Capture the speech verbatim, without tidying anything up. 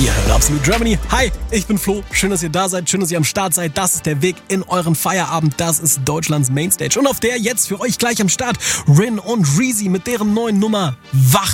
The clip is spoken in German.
Ihr hört Absolut Germany. Hi, ich bin Flo. Schön, dass ihr da seid. Schön, dass ihr am Start seid. Das ist der Weg in euren Feierabend. Das ist Deutschlands Mainstage. Und auf der jetzt für euch gleich am Start Rin und Reezy mit deren neuen Nummer Wach.